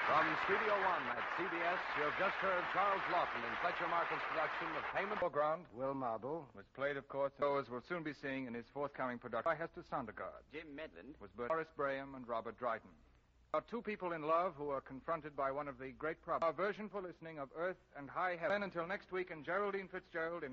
From Studio One at CBS, you have just heard Charles Lawton in Fletcher Markle's production of Payment. Foreground, Will Marble, was played, of course, as we'll soon be seeing in his forthcoming production by Hester Sondergaard. Jim Medland Was Boris Braham and Robert Dryden. About two people in love who are confronted by one of the great problems. Our version for listening of Earth and High Heaven. Until next week, and Geraldine Fitzgerald in...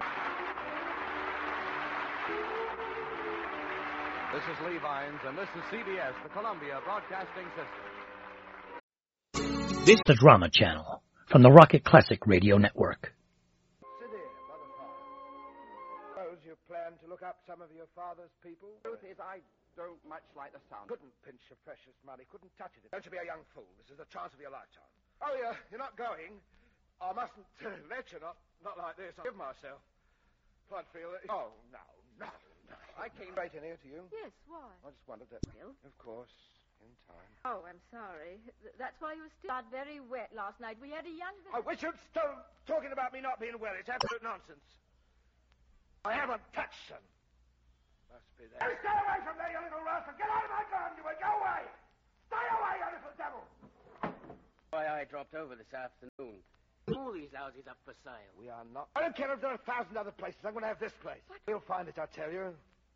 This is Lee Vines, and this is CBS, the Columbia Broadcasting System. This is the Drama Channel from the Rocket Classic Radio Network. Sit here, Mother Father. Suppose you plan to look up some of your father's people? Truth is, I don't much like the sound. Couldn't pinch your precious money, couldn't touch it. Don't you be a young fool. This is the chance of your lifetime. Oh, you're not going? I mustn't let you, not like this. I'll give myself. I'd feel it. Oh, no. I came right in here to you. Yes, why? I just wondered that. Bill? Of course, in time. Oh, I'm sorry. That's why you were still not very wet last night. We had a young... I wish you'd stop talking about me not being well. It's absolute nonsense. I haven't touched them. Must be there. Hey, stay away from there, you little rascal. Get out of my garden, you will. Go away. Stay away, you little devil. Why, I dropped over this afternoon. All these houses up for sale. We are not. I don't care if there are 1,000 other places. I'm going to have this place. What? We'll find it, I tell you.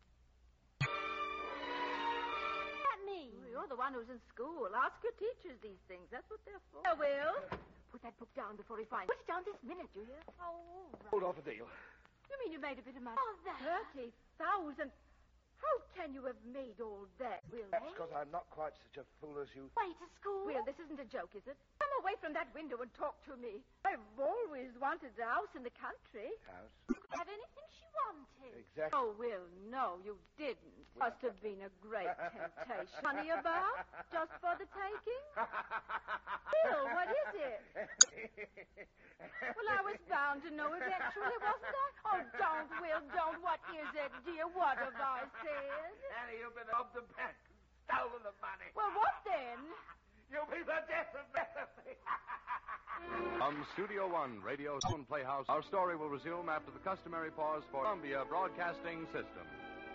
At me. Well, you're the one who's in school. Ask your teachers these things. That's what they're for. I will. Put that book down before he finds it. Put it down this minute, do you? Oh, all right. Hold off a deal. You mean you made a bit of money? Oh, that. 30,000. How can you have made all that, Will? That's because I'm not quite such a fool as you. Way to school? Will, this isn't a joke, is it? Come away from that window and talk to me. I've always wanted a house in the country. House? Have anything she wanted. Exactly. Oh, Will, no, you didn't. Must have been a great temptation. Money about? Just for the taking? Will, what is it? Well, I was bound to know eventually, wasn't I? Oh, don't, Will, don't. What is it, dear? What have I said? Annie, you've been robbed the bank, stolen the money. Well, what then? You'll be the death of me. From Studio One, Radio and Playhouse, our story will resume after the customary pause for Columbia Broadcasting System.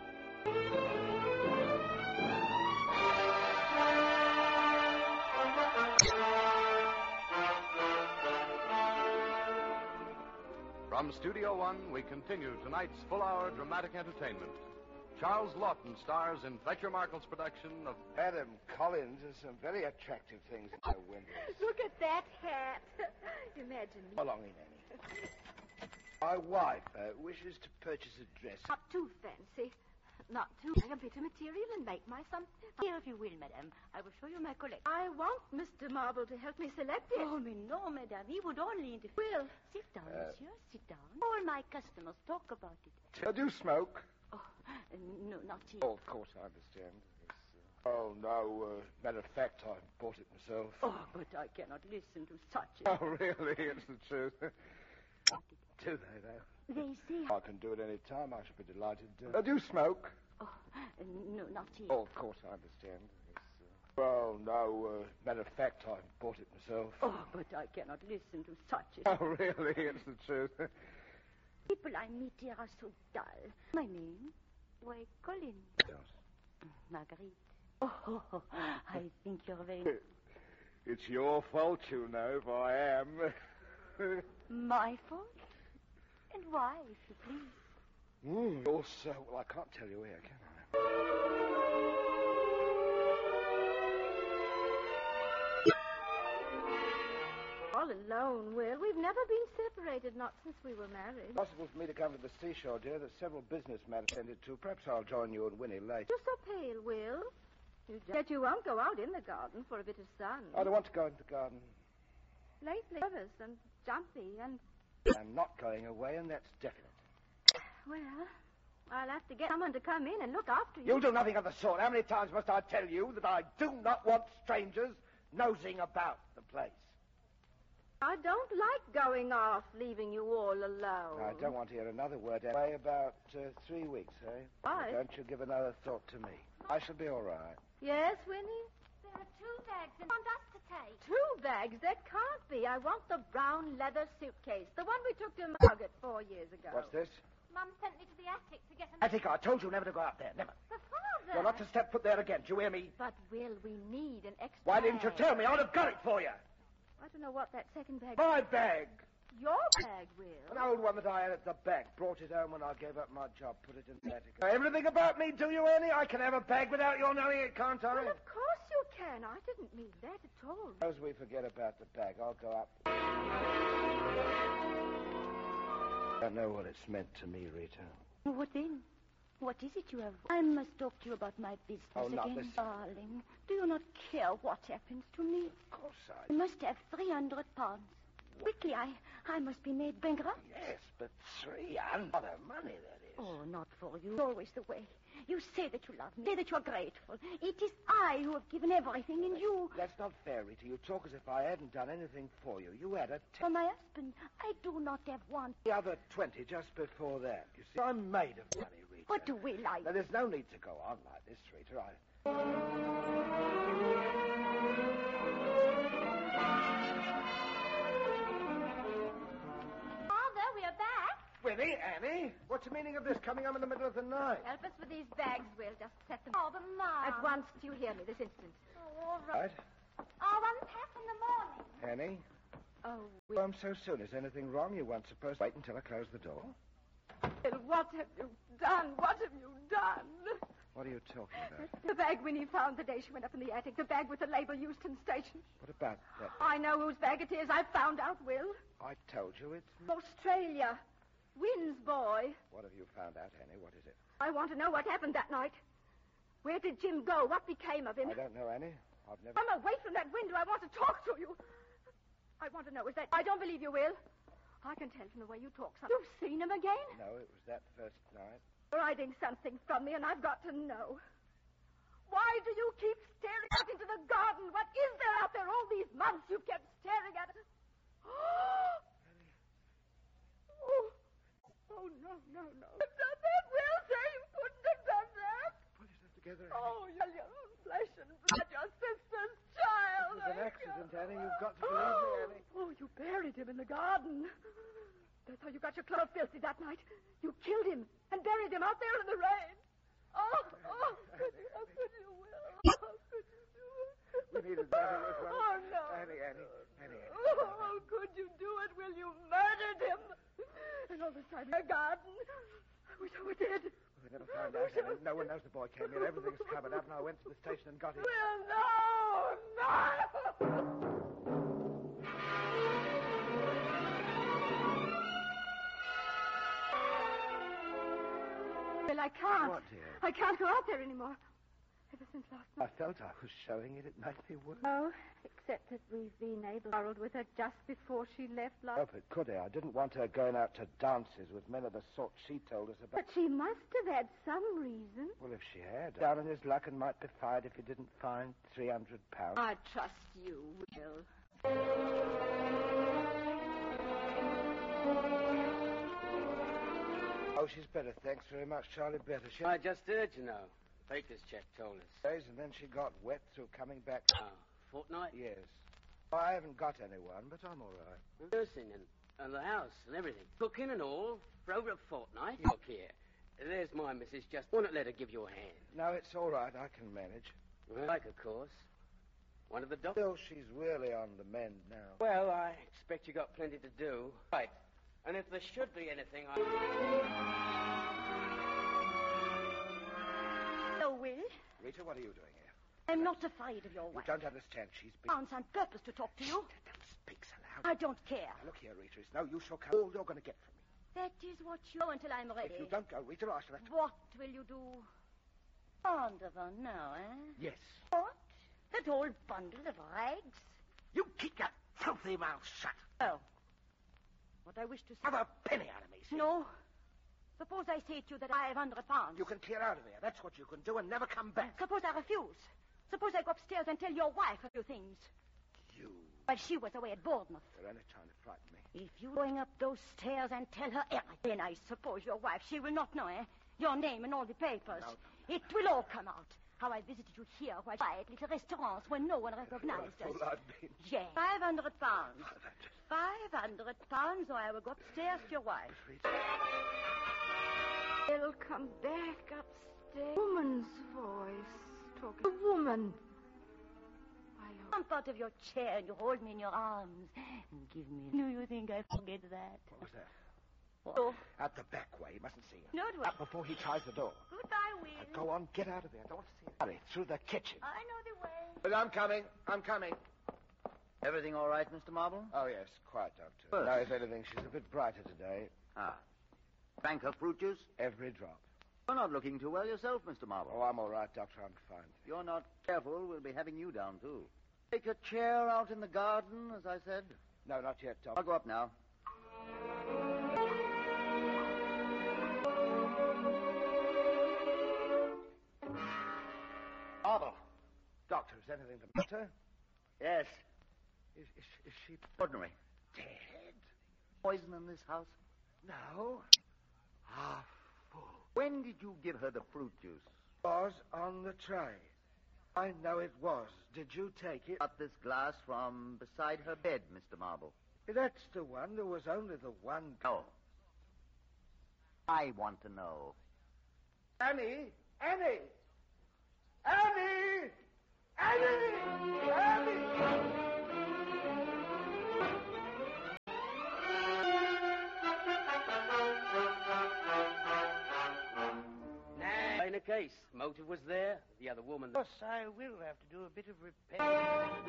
From Studio One, we continue tonight's full-hour dramatic entertainment. Charles Lawton stars in Fletcher Markle's production of... Madam Collins has some very attractive things in her windows. Look at that hat. Imagine me. How long in, Annie? My wife wishes to purchase a dress. Not too fancy. Not too... A bit of material and make my some... Here, if you will, madame. I will show you my collection. I want Mr. Marble to help me select it. Oh, mais no, madame. He would only interfere. Will. Sit down, monsieur. Sit down. All my customers talk about it. I do smoke. Oh, no, not here. Oh, of course, I understand. Oh, no. Matter of fact, I bought it myself. Oh, but I cannot listen to such a... Oh, really? It's the truth. Do they, though? They say... I can do it any time. I should be delighted to. I do smoke. Oh, no, not here. Oh, of course, I understand. Well, no. Matter of fact, I bought it myself. Oh, but I cannot listen to such a... Oh, really? It's the truth. People I meet here are so dull. My name? Why, Colin. Yes. Marguerite. Oh, I think you're very... It's your fault, you know, if I am. My fault? And why, if you please? Also, well, I can't tell you where, can I? All alone, Will. We've never been separated, not since we were married. Possible for me to come to the seashore, dear. There's several business matters attended to. Perhaps I'll join you and Winnie later. You're so pale, Will. Yet you won't go out in the garden for a bit of sun. I don't want to go into the garden. Lately, nervous and jumpy and... I'm not going away, and that's definite. Well, I'll have to get someone to come in and look after you. You'll do nothing of the sort. How many times must I tell you that I do not want strangers nosing about the place? I don't like going off, leaving you all alone. I don't want to hear another word. Away about 3 weeks, eh? Why? Don't you give another thought to me. I shall be all right. Yes, Winnie? There are 2 bags and want us to take. 2 bags? That can't be. I want the brown leather suitcase. The one we took to Margaret 4 years ago. What's this? Mum sent me to the attic to get an... Attic, I told you never to go up there. Never. But, Father... You're not to step foot there again. Do you hear me? But, Will, we need an extra Why didn't you bag. tell me? I would have got it for you. I don't know what that second bag... My bag! Your bag, Will. An old one that I had at the back. Brought it home when I gave up my job. Put it in the attic. Everything about me, do you, Annie? I can have a bag without your knowing it, can't I? Well, of course you can. I didn't mean that at all. Suppose we forget about the bag. I'll go up. I don't know what it's meant to me, Rita. What then? What is it you have? I must talk to you about my business not again. this. Darling, do you not care what happens to me? Of course I must have 300 pounds. Quickly, I must be made bankrupt. Yes, but 300. What a money that is. Oh, not for you. Always the way. You say that you love me, say that you are grateful. It is I who have given everything, and you... That's not fair, Rita. You talk as if I hadn't done anything for you. You had a For my husband, I do not have one. the other 20 just before that. You see, I'm made of money, Rita. What do we like? Now, there's no need to go on like this, Rita. Father, we are back. Winnie, Annie, what's the meaning of this coming home in the middle of the night? Help us with these bags, Will. Just set them... Oh, but Mom. At once, do you hear me this instant? Oh, all right. Right. I'll unpack in the morning. Annie, Oh, Will. home so soon. Is anything wrong? You weren't supposed to wait until I closed the door? Will, what have you done? What have you done? What are you talking about? The bag Winnie found the day she went up in the attic. The bag with the label Euston Station. What about that? I know whose bag it is. I found out, Will. I told you it's... Australia. Wynn's boy. What have you found out, Annie? What is it? I want to know what happened that night. Where did Jim go? What became of him? I don't know, Annie. I've never... I'm away from that window. I want to talk to you. I want to know, is that... I don't believe you, Will. I can tell from the way you talk. You've seen him again? No, it was that first night. You're hiding something from me, and I've got to know. Why do you keep staring out into the garden? What is there out there all these months you've kept staring at it? Oh, no. You've done that, Will. Say you couldn't have done that. Pull yourself together, Annie. Oh, you're your own flesh and blood, your sister's child. It was an accident, Annie. You've got to believe me, Annie. Oh, you buried him in the garden. That's how you got your clothes filthy that night. You killed him and buried him out there in the rain. Oh, how could you, Will? How could you do it? We needed Annie as well. Oh, no. Annie. Oh, how could you do it, Will? You murdered him. And all this time in the garden. I wish I were dead. Well, they never found out, Annie. No one knows the boy came here. Everything's covered up, and I went to the station and got him. Will, no! Well, I can't. What, dear? I can't go out there anymore. Ever since last I night. felt I was showing it. It made me worse. No, except that we've been able to quarrel with her just before she left last. Oh, but could I? I didn't want her going out to dances with men of the sort she told us about. But she must have had some reason. Well, if she had, down on his luck and might be fired if he didn't find £300. I trust you, Will. Oh, she's better. Thanks very much, Charlie. Better. She I just heard, you know. Baker's check told us. days, and then she got wet through coming back. Oh, fortnight? Yes. I haven't got anyone, but I'm all right. Nursing and the house and everything. Cooking and all for over a fortnight. Look here. There's my missus. Just won't let her give you a hand. No, it's all right. I can manage. Well, like, of course. One of the doctors. Still, she's really on the mend now. Well, I expect you got plenty to do. Right. And if there should be anything, So, Will, Rita, what are you doing here? I'm not afraid of your You wife. don't understand. She's been... Found on purpose to talk to you. Don't speak so loud. I don't care. Now, look here, Rita. It's no use. You'll come. All you're going to get from me. That is what you... until I'm ready. If you don't go, Rita, I shall have to... What will you do? Fond of her now, eh? Yes. What? That old bundle of rags? You keep your filthy mouth shut. Oh. What I wish to say... Have a penny out of me, see? No. Suppose I say to you that I have £100. You can clear out of here. That's what you can do and never come back. Suppose I refuse. Suppose I go upstairs and tell your wife a few things. You... While she was away at Bournemouth. You're only trying to frighten me. If you're going up those stairs and tell her everything, I suppose your wife, she will not know, eh? Your name in all the papers. No. It will all come out. How I visited you here while quiet little restaurants where no one recognized us. What a fool I've been. Yes. £500. £500, or I will go upstairs to your wife. He'll come back upstairs. Woman's voice. Talking. A woman. I Jump out of your chair and you hold me in your arms. And give me... Do you think I forget that? What was that? Oh. Out the back way. He mustn't see you. No, it Out before he tries the door. Goodbye, Will. Go on, get out of there. I don't want to see you. Hurry, through the kitchen. I know the way. But I'm coming. I'm coming. Everything all right, Mr. Marble? Oh, yes. Quite, Doctor. Good. No, if anything, she's a bit brighter today. Ah. Drank her fruit juice? Every drop. You're not looking too well yourself, Mr. Marble. Oh, I'm all right, Doctor. I'm fine. If you're not careful, we'll be having you down, too. Take a chair out in the garden, as I said. No, not yet, Doctor. I'll go up now. Marble. Doctor, is anything the matter? Yes. Is she Ordinary. dead? Poison in this house? No. Half full. When did you give her the fruit juice? Was on the tray. I know it was. Did you take it? Got this glass from beside her bed, Mr. Marble. That's the one. There was only the one. No. I want to know. Annie! Annie! Annie! Annie! Annie! Nah, ain't a case. Motive was there. The other woman... Yes, I will have to do a bit of repair.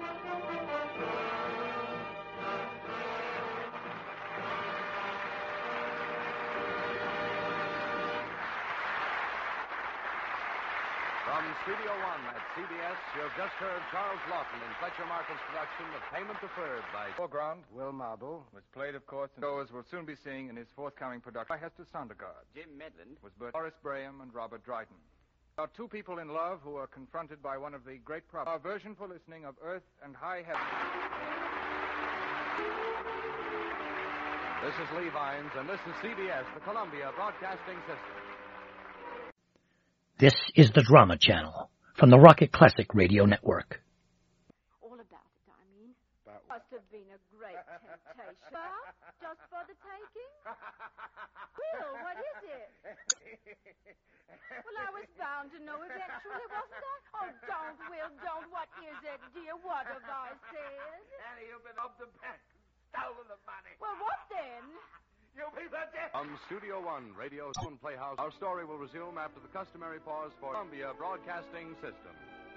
From Studio One at CBS, you've just heard Charles Lawton in Fletcher Markle's production of Payment Deferred by... Foreground Will Marble. was played, of course, and goers will soon be seeing in his forthcoming production by Hester Sondergaard. Jim Medland. Was Boris Braham and Robert Dryden. About two people in love who are confronted by one of the great problems. Our version for listening of Earth and High Heaven. This is Lee Vines, and this is CBS, the Columbia Broadcasting System. This is the Drama Channel from the Rocket Classic Radio Network. All about it, I mean. About Must have been a great temptation. Huh? Just for the taking? Will, what is it? Well, I was bound to know eventually, wasn't I? Oh, don't, Will, don't. What is it, dear? What have I said? Annie, you've been robbed the bank. Stolen the money. Well, what then? You people are dead. From Studio One, Radio and Playhouse, our story will resume after the customary pause for Columbia Broadcasting System.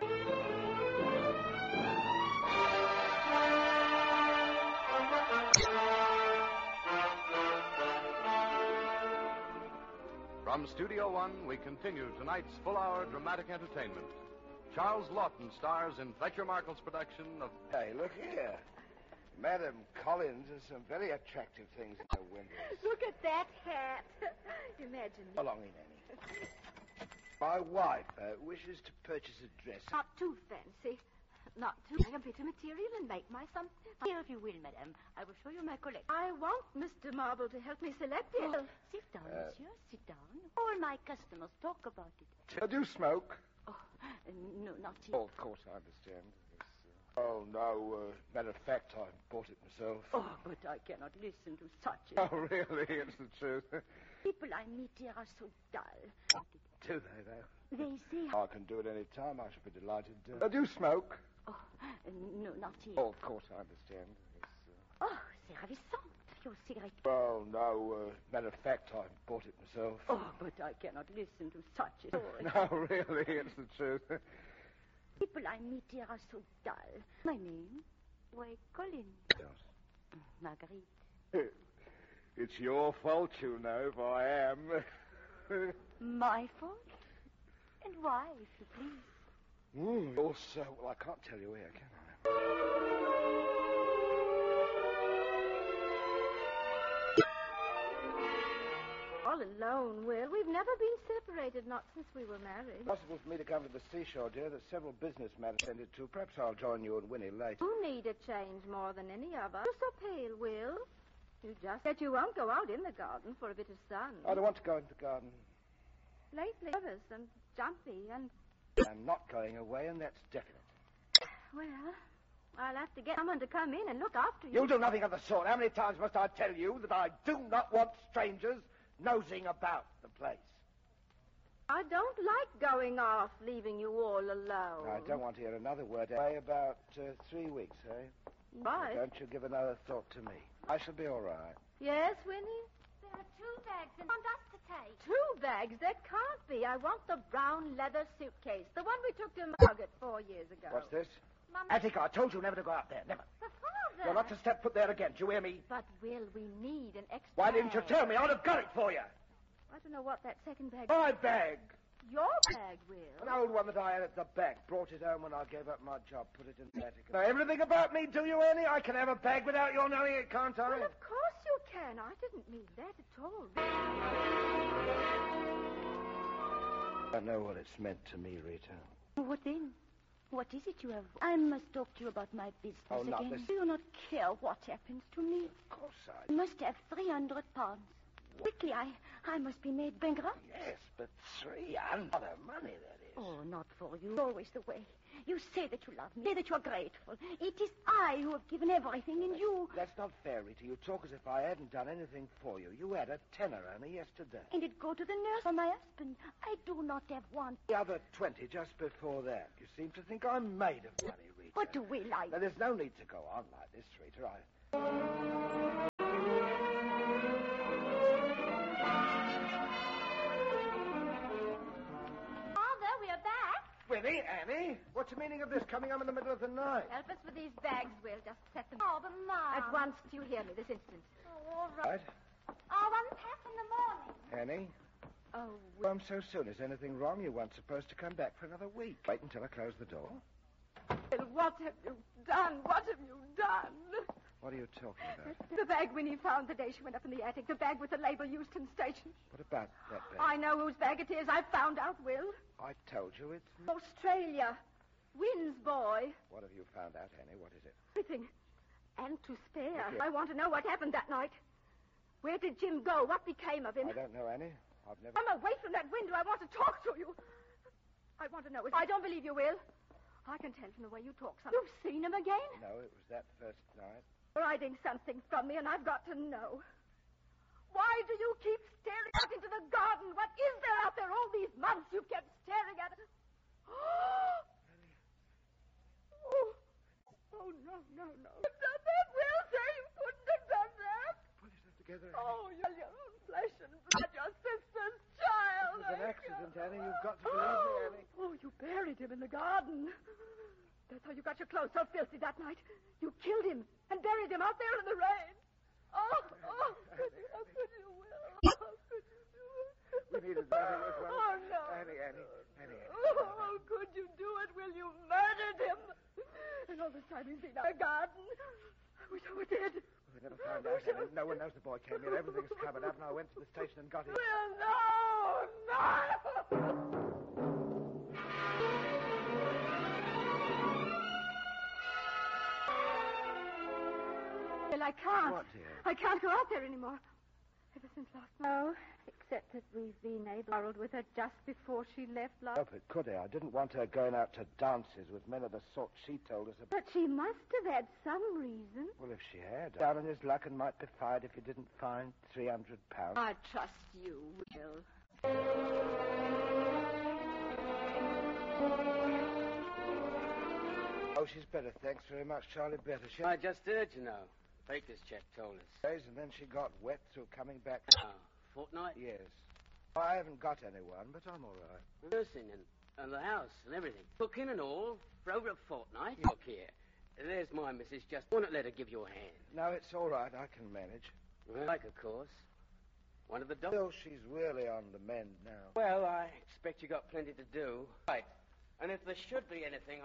From Studio One, we continue tonight's full-hour dramatic entertainment. Charles Lawton stars in Fletcher Markle's production of... Hey, look here. Madam Collins has some very attractive things in her windows. Look at that hat. Imagine. Along in, Annie. My wife wishes to purchase a dress. Not too fancy. Not too... A bit of material and make my some... Here, if you will, madame. I will show you my collection. I want Mr. Marble to help me select it. Sit down, monsieur. Sit down. All my customers talk about it. I do smoke. Oh, no, not here. Oh, of course, I understand. Oh, no. Matter of fact, I bought it myself. Oh, but I cannot listen to such Oh, really? It's the truth. People I meet here are so dull. Do they, though? They say... I can do it any time. I should be delighted. I do smoke. Oh, no, not here. Oh, of course, I understand. Oh, c'est ravissant. Your cigarette. Well, no. Matter of fact, I bought it myself. Oh, but I cannot listen to such a story. No, really? It's the truth. People I meet here are so dull. My name? Why, Colin. Yes. Marguerite. It's your fault, you know, if I am. My fault? And why, if you please? Also, well, I can't tell you where, can I? All alone, Will. We've never been separated, not since we were married. Possible for me to come to the seashore, dear. There's several business matters to attend to. Perhaps I'll join you and Winnie later. You need a change more than any of us. You're so pale, Will. You just said you won't go out in the garden for a bit of sun. I don't want to go into the garden. Lately, nervous and jumpy and... I'm not going away, and that's definite. Well, I'll have to get someone to come in and look after you. You'll do nothing of the sort. How many times must I tell you that I do not want strangers nosing about the place? I don't like going off, leaving you all alone. I don't want to hear another word. Away about 3 weeks, eh? Right. Don't you give another thought to me. I shall be all right. Yes, Winnie? There are 2 bags and want us to take. 2 bags? There can't be. I want the brown leather suitcase. The one we took to Margaret 4 years ago. What's this? Mum, Attica, I told you never to go out there. Never. the father. You're not to step foot there again. Do you hear me? But, Will, we need an extra Why didn't you bag. tell me? I would have got it for you. I don't know what that second bag... My bag. Your bag, An Will. old one that I had at the bank. Brought it home when I gave up my job. Put it in the attic. Know everything about me, do you, Annie? I can have a bag without your knowing it, can't I? Well, of course you can. I didn't mean that at all. I don't know what it's meant to me, Rita. What then? What is it you have? I must talk to you about my business Oh, not again. this. Do you not care what happens to me? Of course I... I must have 300 pounds. Quickly, I must be made bankrupt. Yes, but 300 money, that is. Oh, not for you. Always the way. You say that you love me, say that you're grateful. It is I who have given everything, and you... That's not fair, Rita. You talk as if I hadn't done anything for you. You had a tenner only yesterday. And it go to the nurse for my husband. I do not have one. The other 20 just before that. You seem to think I'm made of money, Rita. What do we like? Now, there's no need to go on like this, Rita. Father, we are back. Winnie, Annie, what's the meaning of this coming home in the middle of the night? Help us with these bags, Will. Just set them Oh, but Mum. at once. Do you hear me this instant? Oh, all right. Right. I'll unpack in the morning. Annie? Oh, Home so soon. Is anything wrong? You weren't supposed to come back for another week. Wait until I close the door. Will, what have you done? What have you done? What are you talking about? The bag Winnie found the day she went up in the attic. The bag with the label Euston Station. What about that bag? I know whose bag it is. I found out, Will. I told you it's... Australia. Wynn's boy. What have you found out, Annie? What is it? Everything. And to spare. Okay. I want to know what happened that night. Where did Jim go? What became of him? I don't know, Annie. I've never... I'm away from that window. I want to talk to you. I want to know. I don't believe you, Will. I can tell from the way you talk something. You've seen him again? No, it was that first night. You're hiding something from me, and I've got to know. Why do you keep staring out into the garden? What is there out there all these months you've kept staring at it? Oh, no. You've done that, Will. Say you couldn't have done that. Pull yourself together, Annie. Oh, you're your own flesh and blood, your sister's child. It was an accident, Annie. You've got to believe me, Annie. Oh, you buried him in the garden. That's how you got your clothes so filthy that night. You killed him and buried him out there in the rain. Oh, how could you, Will? How could you do it? We needed nothing as well. Oh, no. Annie. Oh, how could you do it, Will? You murdered him. And all this time he's been out in the garden. I wish I were dead. We never found out, Annie. No one knows the boy came here. Everything's covered up, and I went to the station and got him. Will, no! Well, I can't. What, dear? I can't go out there anymore. Ever since last night. No, except that we've been quarreled with her just before she left last. Oh, but could I? I didn't want her going out to dances with men of the sort she told us about. But she must have had some reason. Well, if she had, down on his luck and might be fired if he didn't find £300. I trust you, Will. Oh, she's better. Thanks very much, Charlie. Better. She I just heard, you know. Baker's check told us. days, and then she got wet through coming back. Oh, fortnight? Yes. I haven't got anyone, but I'm all right. Nursing and the house and everything. Cooking and all for over a fortnight. Look here. There's my missus. Just won't let her give you a hand. No, it's all right. I can manage. Well, like, of course. One of the dogs. Still, she's really on the mend now. Well, I expect you got plenty to do. Right. And if there should be anything,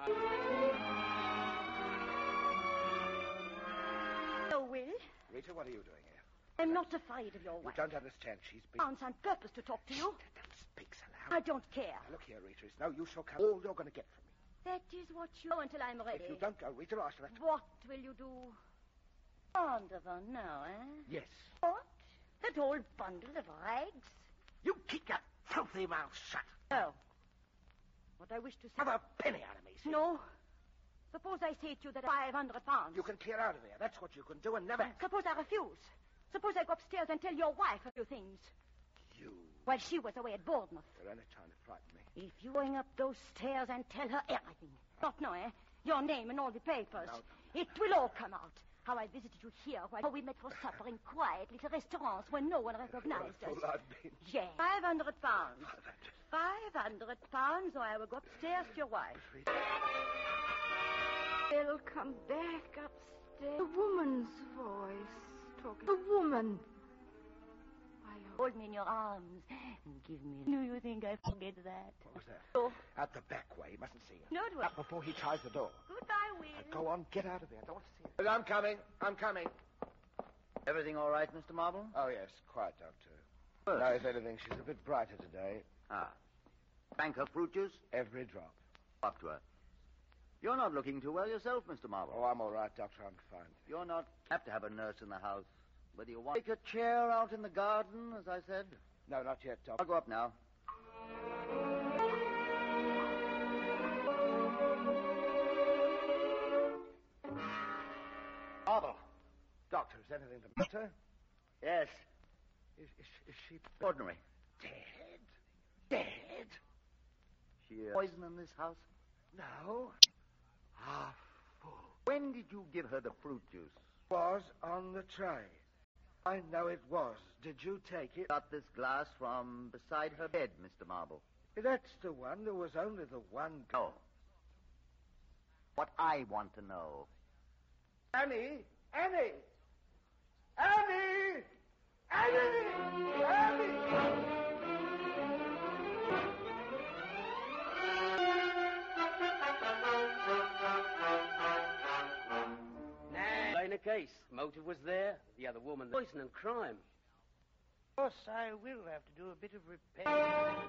Oh, Will, Rita, what are you doing here? I'm not afraid of your You wife. don't understand. She's been... Found on purpose to talk to you. Don't speak so loud. I don't care. Now, look here, Rita. It's no use. You'll come. All you're going to get from me. That is what you know until I'm ready. If you don't go, Rita, I shall have to... What will you do? Fond of her now, eh? Yes. What? That old bundle of rags? You keep your filthy mouth shut. No. What I wish to say... Have a penny out of me, see? No. Suppose I say to you that 500 pounds. You can clear out of here. That's what you can do and never... Suppose I refuse. Suppose I go upstairs and tell your wife a few things. you? While she was away at Bournemouth. They're only trying to frighten me. If you going up those stairs and tell her everything. Not know, your name and all the papers. No. It will all come out. How I visited you here, how we met for supper in quiet little restaurants where no one recognized us. Well, I've been... Yes. £500. £500, or I will go upstairs to your wife. They'll come back upstairs. The woman's voice talking. The woman. I hope. Hold me in your arms and give me... Do you think I forget that? What was that? Oh. Out the back way. You mustn't see her. No, it Out before he tries the door. Goodbye, Will. Go on, get out of there. I don't want to see her. I'm coming. I'm coming. Everything all right, Mr. Marble? Oh, yes. Quite, Doctor. Good. No, if anything, she's a bit brighter today. Ah. Drank her fruit juice? Every drop. Up to her. You're not looking too well yourself, Mr. Marble. Oh, I'm all right, Doctor. I'm fine. You're not have to have a nurse in the house. Whether you want... Take a chair out in the garden, as I said. No, not yet, Doctor. I'll go up now. Marble. Doctor, is anything the matter? Yes. Is she... Ordinary. Dead? Dead? She poison in this house? No. Ah, fool. When did you give her the fruit juice? Was on the tray. I know it was. Did you take it? Got this glass from beside her bed, Mr. Marble. That's the one. There was only the one. No. What I want to know. Annie! Annie! Annie! Annie! Annie! Plain a case. Motive was there. The other woman, poison and crime. Of course, I will have to do a bit of repair.